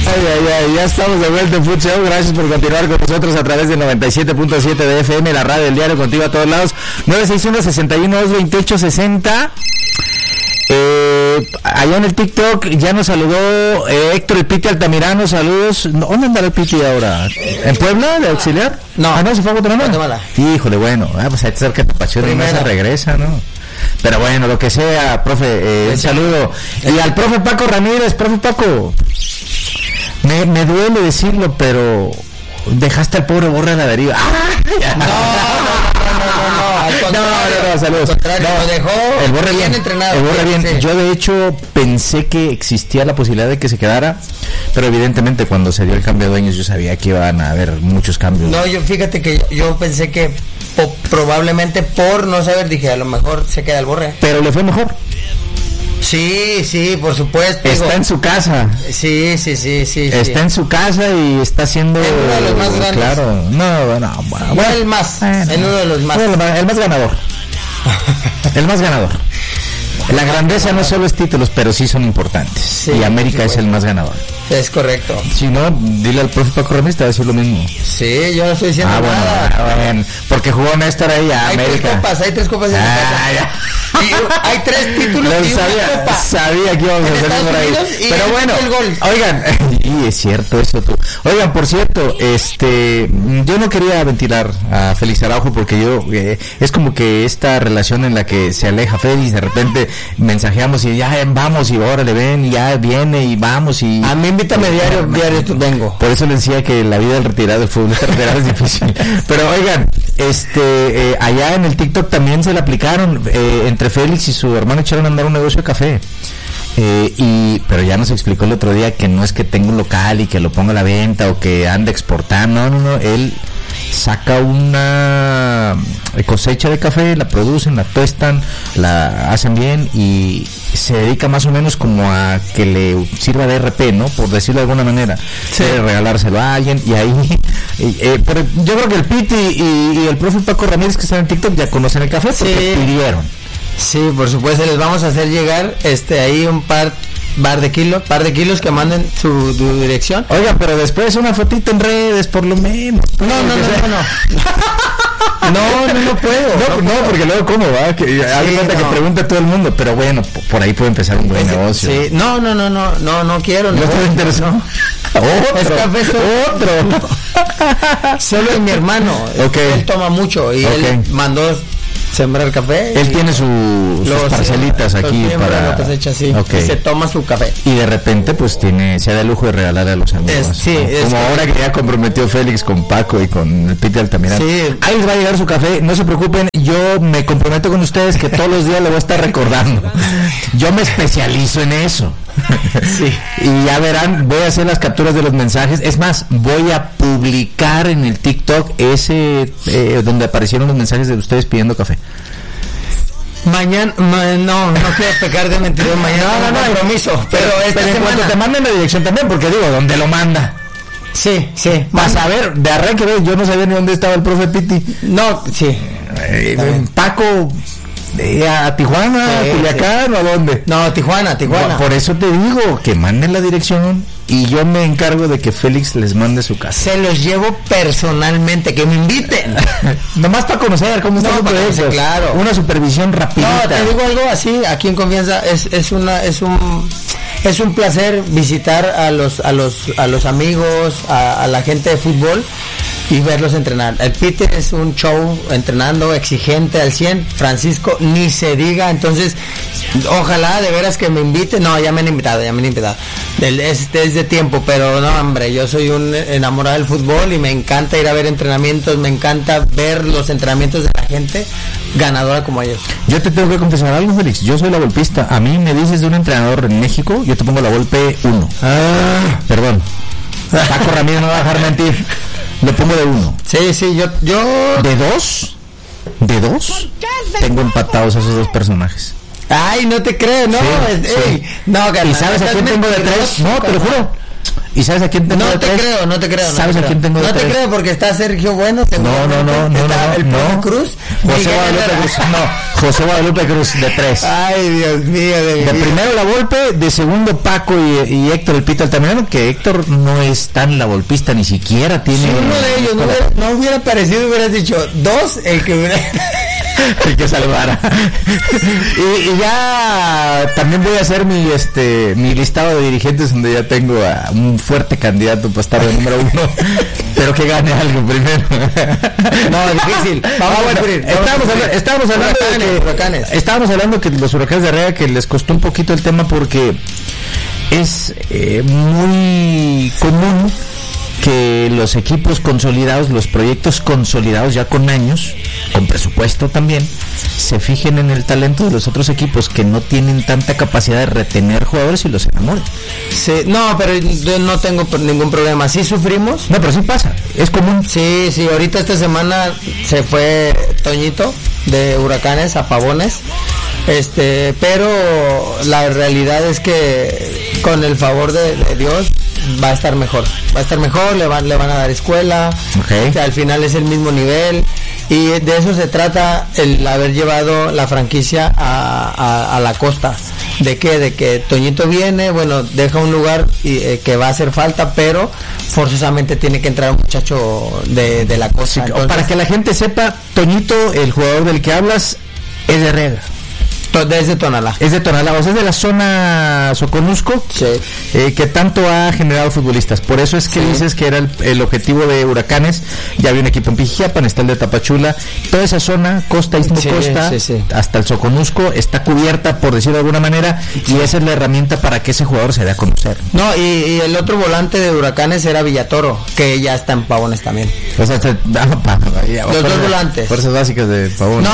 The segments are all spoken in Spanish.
Ya estamos de vuelta en Food Show. Gracias por continuar con nosotros a través de 97.7 de FM, la radio del diario contigo a todos lados. 961-61-228-60. Allá en el TikTok ya nos saludó Héctor el Piti Altamirano. Saludos. ¿Dónde andará el Piti ahora? ¿En Puebla, de auxiliar? No, no, se fue a Guatemala. Híjole, bueno, pues hay que ser que Pachuca y no se regresa, ¿no? Pero bueno, lo que sea, profe, un saludo. Y al profe Paco Ramírez. Profe Paco, me duele decirlo, pero dejaste al pobre Borre a la deriva. No, saludos. Al contrario, lo dejó el Borre bien entrenado. El Borre bien. Sí. Yo de hecho pensé que existía la posibilidad de que se quedara, pero evidentemente cuando se dio el cambio de dueños yo sabía que iban a haber muchos cambios. No, fíjate que yo pensé que probablemente por no saber, dije, a lo mejor se queda el Borre. Pero le fue mejor. Sí, por supuesto. Está en su casa. Sí. Está en su casa y está haciendo... Es uno de los más grandes. Claro, bueno, el más. En uno de los más. El más ganador. El más ganador. La grandeza no solo es títulos, pero sí son importantes. Sí, y América es el más ganador. Es correcto. Si no, dile al profe Paco Ramírez, te va a decir lo mismo. Sí, yo no estoy diciendo nada. Bueno, porque jugó Néstor ahí a América. Hay tres copas en la casa. Y hay 3 títulos y una copa. Sabía que íbamos a hacer por ahí. Pero bueno, oigan, y es cierto eso tú. Oigan, por cierto, yo no quería ventilar a Félix Araujo porque es como que esta relación en la que se aleja Félix, de repente mensajeamos y ya vamos y órale ven y ya viene y vamos y... A mí invítame diario vengo. Por eso le decía que la vida del retirado del futbolista retirado es difícil. Pero oigan, allá en el TikTok también se le aplicaron, entre Félix y su hermano echaron a andar un negocio de café. Pero ya nos explicó el otro día que no es que tenga un local y que lo ponga a la venta o que ande exportando, no, él saca una cosecha de café, la producen, la tuestan, la hacen bien y se dedica más o menos como a que le sirva de RP, ¿no? Por decirlo de alguna manera. Sí. Regalárselo a alguien y ahí pero yo creo que el Piti y el profe Paco Ramírez que están en TikTok ya conocen el café porque pidieron. Sí, por supuesto, les vamos a hacer llegar ahí un par de kilos que manden su dirección. Oiga, pero después una fotito en redes por lo menos. No puedo. No, porque luego cómo va, que que pregunte a todo el mundo, pero bueno, por ahí puede empezar un buen negocio. Sí, no quiero. ¿No te interesó? Otro. Solo es mi hermano. Okay. Él toma mucho y él mandó sembrar café. Él tiene sus parcelitas aquí para cosecha, sí. Okay. Y se toma su café. Y de repente pues se da el lujo de regalar a los amigos. Como ahora que ya comprometió Félix con Paco y con el Piti Altamirano. Sí. Ahí les va a llegar su café, no se preocupen, yo me comprometo con ustedes que todos los días le voy a estar recordando. Yo me especializo en eso. Sí. Y ya verán, voy a hacer las capturas de los mensajes. Es más, voy a publicar en el TikTok donde aparecieron los mensajes de ustedes pidiendo café. Mañana, no quiero pecar de mentiroso. Mañana no, compromiso. Pero en cuanto te manden la dirección también, porque digo, ¿dónde lo manda? Sí. Vas a ver, de arranque, yo no sabía ni dónde estaba el profe Piti. No, sí. Paco... ¿A Tijuana, Culiacán o a dónde? No, Tijuana. Por eso te digo que manden la dirección y yo me encargo de que Félix les mande su casa. Se los llevo personalmente, que me inviten. Nomás para conocer cómo está el proyecto. Claro. Una supervisión rapidita. No, te digo algo así, aquí en confianza, es un placer visitar a los amigos, a la gente de fútbol y verlos entrenar. El Peter es un show entrenando, exigente al 100. Francisco ni se diga. Entonces ojalá de veras que me inviten. No, ya me han invitado. Es de tiempo, pero no, hombre, yo soy un enamorado del fútbol y me encanta ir a ver entrenamientos, me encanta ver los entrenamientos de la gente ganadora como ellos. Yo te tengo que confesar algo, Félix, yo soy la golpista. A mí me dices de un entrenador en México, yo te pongo la golpe 1. Perdón, Paco Ramírez no va a dejar mentir. Le pongo de 1. Sí, yo... ¿De 2? Tengo empatados a esos dos personajes. Ay, no te creo, no. Sí. No, ¿y sabes a quién tengo de 3? No, te lo juro. ¿Y sabes a quién tengo No de te 3? creo, no te creo. ¿Sabes a quién tengo de 3? No te creo porque está Sergio Bueno. Está el Profe Cruz. José Guadalupe Cruz de 3. Ay, Dios mío. De primero la Volpe, de segundo Paco y Héctor el Pito Altamirano, que Héctor no es tan la volpista, ni siquiera tiene... Si uno de ellos no hubiera parecido, hubieras dicho 2, el que hubiera... el que salvara. y ya también voy a hacer mi listado de dirigentes, donde ya tengo a un fuerte candidato para estar de número 1, pero que gane algo primero. No, difícil. Estábamos hablando que los Huracanes de Arrega, que les costó un poquito el tema, porque es muy común que los equipos consolidados, los proyectos consolidados ya con años, con presupuesto también, se fijen en el talento de los otros equipos que no tienen tanta capacidad de retener jugadores y los enamoren. Sí, no, pero yo no tengo ningún problema. ¿Sí sufrimos? No, pero sí pasa, es común. Sí, ahorita esta semana se fue Toñito de Huracanes a Pavones. Pero la realidad es que con el favor de Dios va a estar mejor, le van a dar escuela, okay. O sea, al final es el mismo nivel, y de eso se trata el haber llevado la franquicia a la costa. ¿De qué? De que Toñito viene, bueno, deja un lugar que va a hacer falta, pero forzosamente tiene que entrar un muchacho de la costa. Sí, entonces, para que la gente sepa, Toñito, el jugador del que hablas, es de Arrega. Desde Tonalá. Es de Tonalá, o sea, es de la zona Soconusco, sí. Que tanto ha generado futbolistas. Por eso es que dices que era el objetivo de Huracanes. Ya había un equipo en Pijijiapan, está el de Tapachula. Toda esa zona, costa, istmo, costa, hasta el Soconusco, está cubierta, por decirlo de alguna manera, y esa es la herramienta para que ese jugador se dé a conocer. No, y el otro volante de Huracanes era Villatoro, que ya está en Pavones también. O sea, los dos volantes. Fuerzas básicas de Pavones.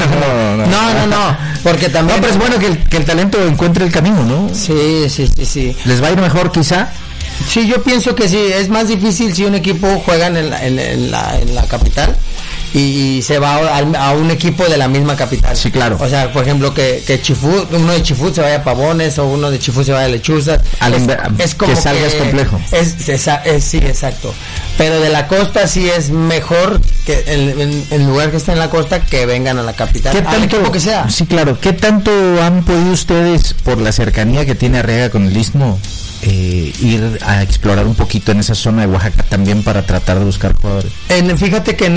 No, porque también... No, pero es bueno que el talento encuentre el camino, ¿no? Sí. ¿Les va a ir mejor quizá? Sí, yo pienso que sí. Es más difícil si un equipo juega en la capital y se va a un equipo de la misma capital. Sí, claro. O sea, por ejemplo, que uno de Chifut se vaya a Pavones, o uno de Chifut se vaya a Lechuza. Es como que salga es complejo. Sí, exacto. Pero de la costa sí es mejor que en lugar que estén en la costa, que vengan a la capital. ¿Qué tanto, al equipo que sea? Sí, claro. ¿Qué tanto han podido ustedes, por la cercanía que tiene Arrega con el Istmo, ir a explorar un poquito en esa zona de Oaxaca también para tratar de buscar jugadores? Fíjate que en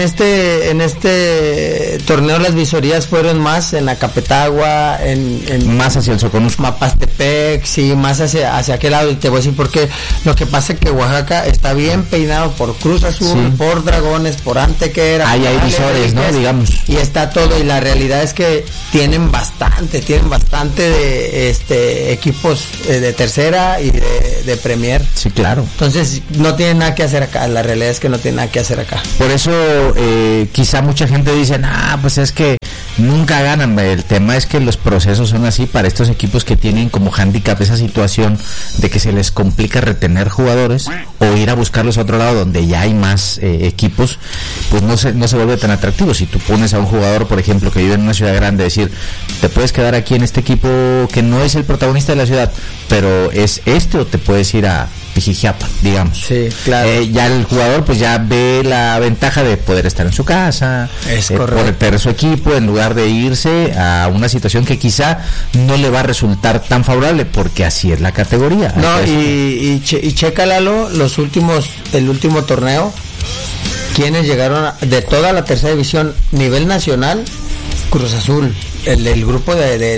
este torneo las visorías fueron más en Acapetagua, más hacia el Soconusco, Mapastepec, sí, más hacia aquel lado, y te voy a decir por qué. Lo que pasa es que Oaxaca está bien peinado por Cruz Azul, por Dragones, por Antequera. Ahí hay visores, ¿no? Digamos. Y está todo, y la realidad es que tienen bastante de equipos de tercera y de Premier. Sí, claro. Entonces no tiene nada que hacer acá. La realidad es que no tiene nada que hacer acá. Por eso quizá mucha gente dice, pues es que nunca ganan. El tema es que los procesos son así para estos equipos que tienen como hándicap esa situación de que se les complica retener jugadores o ir a buscarlos a otro lado donde ya hay más equipos, pues no se vuelve tan atractivo. Si tú pones a un jugador, por ejemplo, que vive en una ciudad grande, decir, te puedes quedar aquí en este equipo que no es el protagonista de la ciudad, pero es o te puedes ir a Pijijiapan, digamos. Sí, claro. Ya el jugador pues ya ve la ventaja de poder estar en su casa, poder tener su equipo, en lugar de irse a una situación que quizá no le va a resultar tan favorable, porque así es la categoría. No, y checa, Lalo, el último torneo, quienes llegaron de toda la tercera división nivel nacional, Cruz Azul, el grupo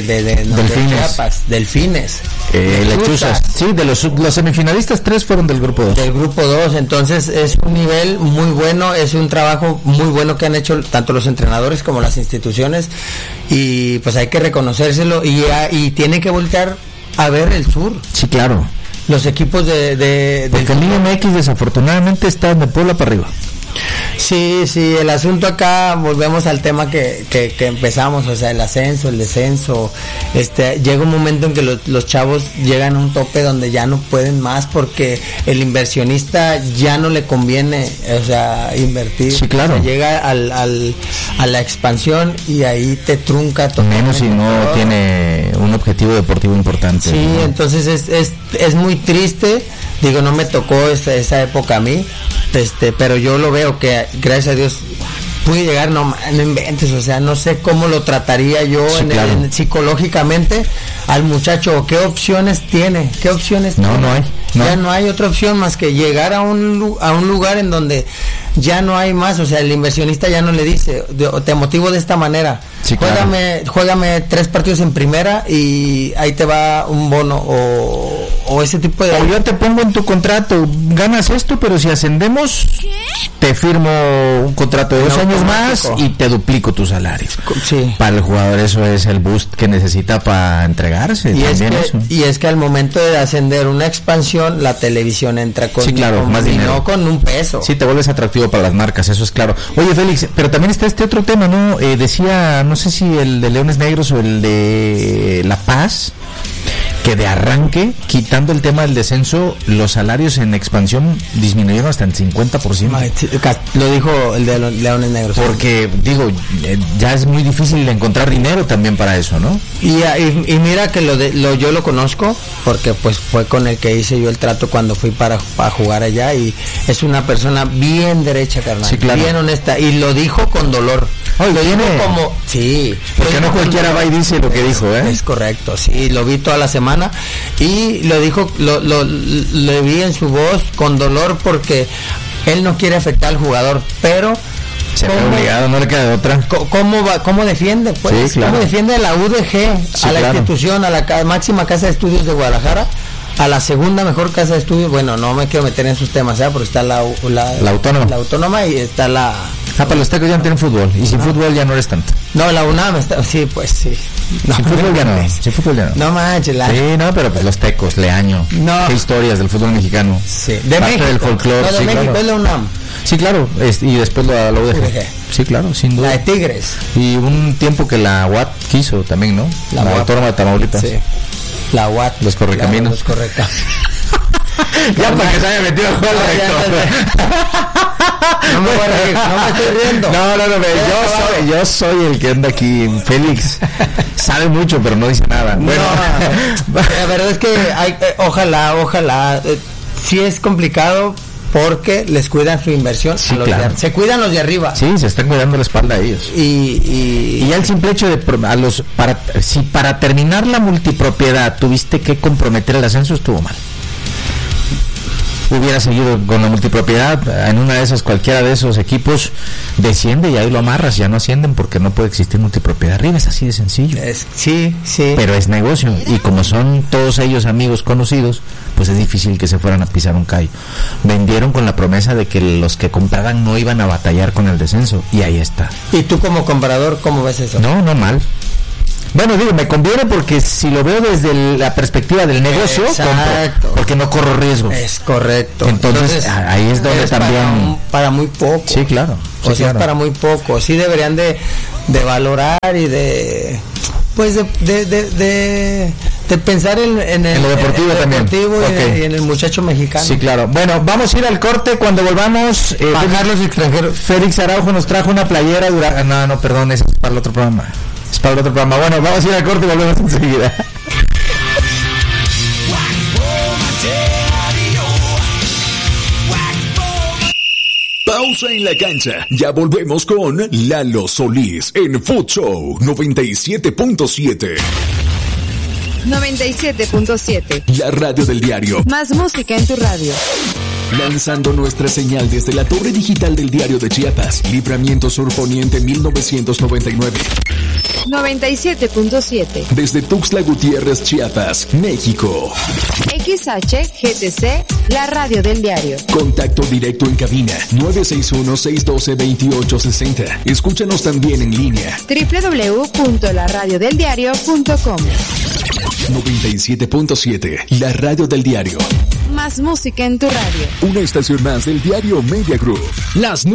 Delfines, Lechuzas. Sí, de los semifinalistas, 3 fueron del grupo 2. Del grupo 2, entonces es un nivel muy bueno, es un trabajo muy bueno que han hecho tanto los entrenadores como las instituciones, y pues hay que reconocérselo, y tiene que voltear a ver el sur. Sí, claro. Los equipos porque el Liga MX desafortunadamente está de Puebla para arriba. Sí, el asunto acá, volvemos al tema que empezamos, o sea, el ascenso, el descenso, llega un momento en que los chavos llegan a un tope donde ya no pueden más porque el inversionista ya no le conviene, o sea, invertir. Sí, claro. O sea, llega a la expansión y ahí te trunca todo. Menos si no tiene un objetivo deportivo importante. Sí, ¿no? entonces es muy triste. Digo, no me tocó esa época a mí, pero yo lo veo que gracias a Dios pude llegar, no inventes, o sea, no sé cómo lo trataría yo psicológicamente al muchacho, qué opciones tiene. No hay. Ya no hay otra opción más que llegar a un lugar en donde ya no hay más, o sea, el inversionista ya no le dice, te motivo de esta manera, sí, juégame 3 partidos en primera y ahí te va un bono o ese tipo de... O yo te pongo en tu contrato, ganas esto, pero si ascendemos, te firmo un contrato de 2 años más y te duplico tu salario. Sí. Para el jugador eso es el boost que necesita para entregarse. Y es que al momento de ascender una expansión, la televisión entra con, más dinero. No con un peso. Sí, te vuelves atractivo para las marcas, eso es claro. Oye, Félix, pero también está este otro tema, ¿no? Decía, no sé si el de Leones Negros o el de La Paz, que de arranque, quitando el tema del descenso, los salarios en expansión disminuyeron hasta el 50%. Lo dijo el de Leones Negros. Porque, digo, ya es muy difícil encontrar dinero también para eso, ¿no? Y mira que yo lo conozco, porque pues fue con el que hice yo el trato cuando fui para jugar allá, y es una persona bien derecha, carnal. Sí, claro. Bien honesta, y lo dijo con dolor. Lo dijo como... Sí. Porque no cualquiera va y dice lo que dijo, ¿eh? Es correcto, sí, lo vi toda la semana, y lo dijo, le vi en su voz con dolor, porque él no quiere afectar al jugador, pero se ve obligado, no le queda de otra. ¿Cómo defiende? Pues, sí, claro. ¿Cómo defiende a la UDG, sí, a la institución, a la máxima casa de estudios de Guadalajara, a la segunda mejor casa de estudios? Bueno, no me quiero meter en esos temas, porque está la autónoma. La autónoma y está la... para los tecos ya no tienen fútbol, y sin fútbol ya no eres tanto. No, la UNAM está... Sí, pues sí. No, sin fútbol ya no. Sin fútbol ya no. No manches, Sí, no, pero pues los tecos, Leaño. No. Qué historias del fútbol mexicano. Sí. De parte México. Del folclore. No, de México, claro. Es la UNAM. Sí, claro, y después la UDG. Sí, claro, sin duda. La de Tigres. Y un tiempo que la UAT quiso también, ¿no? La Autónoma de Tamaulipas. Sí. La UAT. Los Correcaminos. Los correctos. Ya para que se haya metido el juego. No me voy a reír, no me estoy riendo. No, yo soy el que anda aquí. Félix sabe mucho, pero no dice nada. Bueno, la verdad es que ojalá. Sí es complicado, porque les cuidan su inversión. Sí, claro. Se cuidan los de arriba. Sí, se están cuidando la espalda a ellos. Y ya el simple hecho de para terminar la multipropiedad tuviste que comprometer el ascenso, estuvo mal. Hubiera seguido con la multipropiedad, en una de esas, cualquiera de esos equipos desciende y ahí lo amarras, ya no ascienden porque no puede existir multipropiedad arriba, es así de sencillo. Sí. Pero es negocio, y como son todos ellos amigos conocidos, pues es difícil que se fueran a pisar un callo. Vendieron con la promesa de que los que compraran no iban a batallar con el descenso, y ahí está. ¿Y tú como comprador cómo ves eso? No mal. Bueno, digo, me conviene porque si lo veo desde la perspectiva del negocio, compro, porque no corro riesgo. Es correcto. Entonces ahí es donde también... Para muy poco. Sí, claro. O sea, es para muy poco. Sí deberían de valorar y de... Pues de pensar en lo deportivo también. Y en el muchacho mexicano. Sí, claro. Bueno, vamos a ir al corte. Cuando volvamos, bajar los extranjeros. Félix Araujo nos trajo una playera No, perdón, es para el otro programa. Bueno, vamos a ir al corte y volvemos enseguida. Pausa en la cancha. Ya volvemos con Lalo Solís en Food Show 97.7. 97.7. La radio del diario. Más música en tu radio. Lanzando nuestra señal desde la torre digital del Diario de Chiapas, Libramiento Sur Poniente 1999. 97.7. Desde Tuxtla Gutiérrez, Chiapas, México. XHGTC, la radio del diario. Contacto directo en cabina 961-612-2860. Escúchanos también en línea. www.laradiodeldiario.com. 97.7, la radio del diario. Más música en tu radio. una estación más del diario Media Group. Las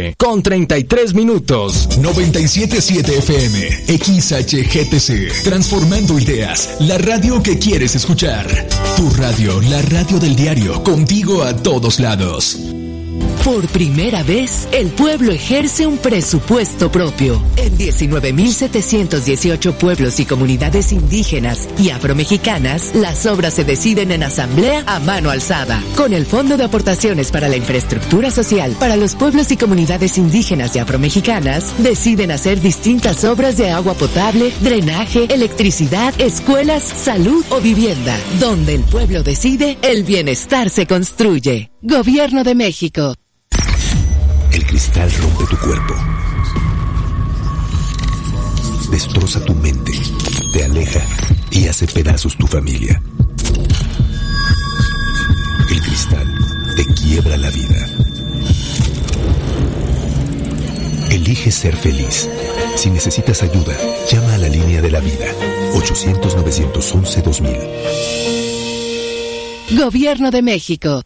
9:33. 97.7 FM, XHGTC, transformando ideas, la radio que quieres escuchar. Tu radio, la radio del diario, contigo a todos lados. Por primera vez, el pueblo ejerce un presupuesto propio. En 19.718 pueblos y comunidades indígenas y afromexicanas, las obras se deciden en asamblea a mano alzada. Con el Fondo de Aportaciones para la Infraestructura Social para los pueblos y comunidades indígenas y afromexicanas, deciden hacer distintas obras de agua potable, drenaje, electricidad, escuelas, salud o vivienda. Donde el pueblo decide, el bienestar se construye. Gobierno de México. El cristal rompe tu cuerpo, destroza tu mente, te aleja y hace pedazos tu familia. El cristal te quiebra la vida. Elige ser feliz. Si necesitas ayuda, llama a la línea de la vida, 800-911-2000. Gobierno de México.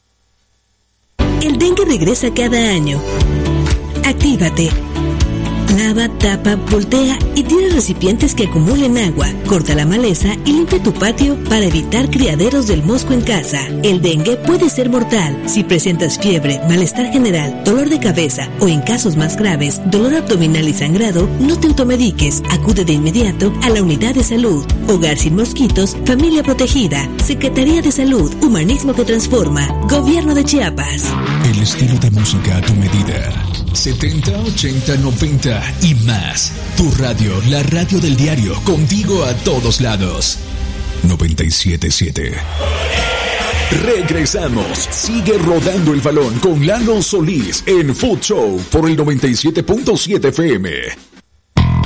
El dengue regresa cada año. Actívate. Lava, tapa, voltea y tira recipientes que acumulen agua. Corta la maleza y limpia tu patio para evitar criaderos del mosco en casa. El dengue puede ser mortal. Si presentas fiebre, malestar general, dolor de cabeza o en casos más graves, dolor abdominal y sangrado, no te automediques. Acude de inmediato a la unidad de salud. Hogar sin mosquitos, familia protegida. Secretaría de Salud, humanismo que transforma. Gobierno de Chiapas. El estilo de música a tu medida. 70, 80, 90 y más. Tu radio, la radio del diario, contigo a todos lados. 97.7. Regresamos. Sigue rodando el balón con Lalo Solís en Food Show por el 97.7 FM.